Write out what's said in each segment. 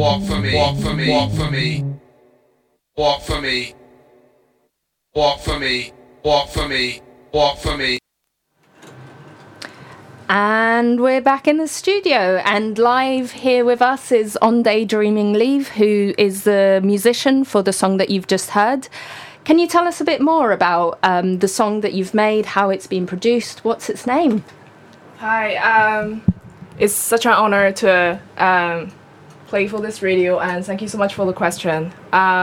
Walk for me, walk for me, walk for me, walk for me, walk for me, walk for me, walk for me. And we're back in the studio, and live here with us is On Daydreaming Leave, who is the musician for the song that you've just heard. Can you tell us a bit more about the song that you've made, how it's been produced, what's its name? Hi, it's such an honor to play for this radio, and thank you so much for the question.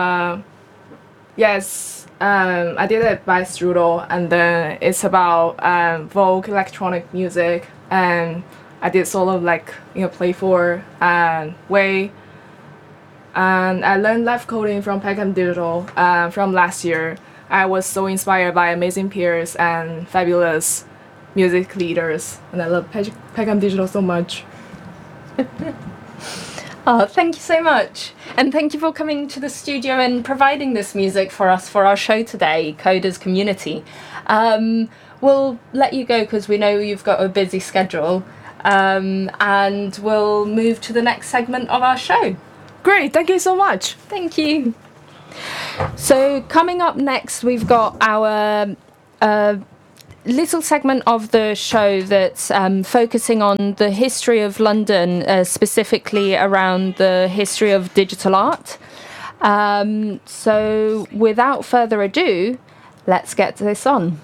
Yes, I did it by Strudel, and then it's about Vogue electronic music, and I did sort of like, playful way. And I learned live coding from Peckham Digital from last year. I was so inspired by amazing peers and fabulous music leaders, and I love Peckham Digital so much. Oh, thank you so much. And thank you for coming to the studio and providing this music for us for our show today, Coders Community. We'll let you go because we know you've got a busy schedule, and we'll move to the next segment of our show. Great, thank you so much. Thank you. So coming up next, we've got our little segment of the show that's focusing on the history of London, specifically around the history of digital art. So without further ado, let's get this on.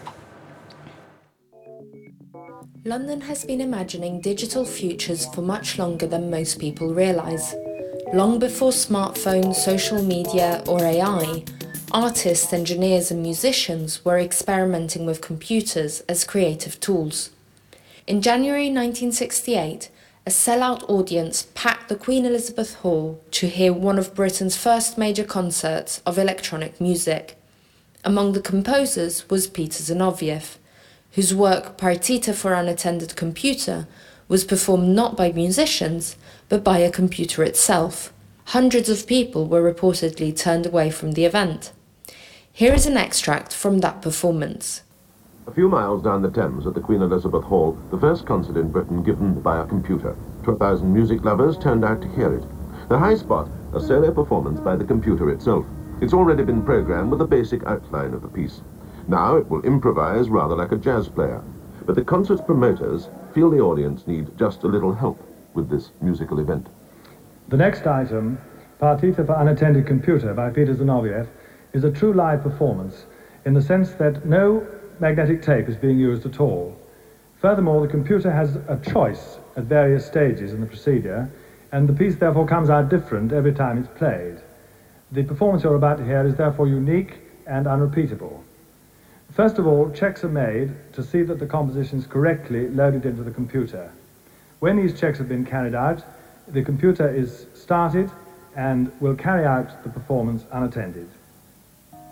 London has been imagining digital futures for much longer than most people realise. Long before smartphones, social media or AI, artists, engineers and musicians were experimenting with computers as creative tools. In January 1968, a sellout audience packed the Queen Elizabeth Hall to hear one of Britain's first major concerts of electronic music. Among the composers was Peter Zinoviev, whose work Partita for Unattended Computer was performed not by musicians, but by a computer itself. Hundreds of people were reportedly turned away from the event. Here is an extract from that performance. A few miles down the Thames at the Queen Elizabeth Hall, the first concert in Britain given by a computer. 12,000 music lovers turned out to hear it. The high spot, a solo performance by the computer itself. It's already been programmed with a basic outline of the piece. Now it will improvise rather like a jazz player. But the concert's promoters feel the audience need just a little help with this musical event. The next item, Partita for Unattended Computer by Peter Zinoviev, is a true live performance in the sense that no magnetic tape is being used at all. Furthermore, the computer has a choice at various stages in the procedure, and the piece therefore comes out different every time it's played. The performance you're about to hear is therefore unique and unrepeatable. First of all, checks are made to see that the composition is correctly loaded into the computer. When these checks have been carried out, the computer is started and will carry out the performance unattended.